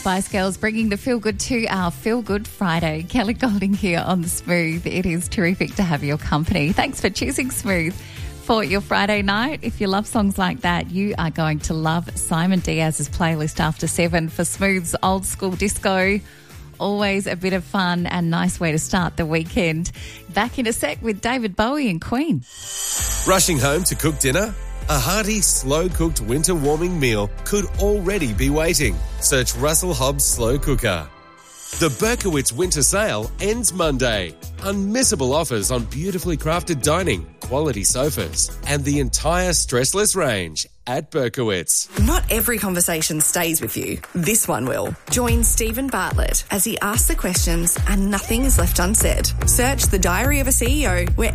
Spice Girls bringing the feel good to our Feel Good Friday. Kelly Golding here on The Smooth. It is terrific to have your company. Thanks for choosing Smooth for your Friday night. If you love songs like that, you are going to love Simon Diaz's playlist after 7 for Smooth's old school disco. Always a bit of fun and nice way to start the weekend. Back in a sec with David Bowie and Queen. Rushing home to cook dinner? A hearty, slow-cooked winter warming meal could already be waiting. Search Russell Hobbs Slow Cooker. The Berkowitz Winter Sale ends Monday. Unmissable offers on beautifully crafted dining, quality sofas, and the entire stressless range at Berkowitz. Not every conversation stays with you. This one will. Join Stephen Bartlett as he asks the questions and nothing is left unsaid. Search The Diary of a CEO wherever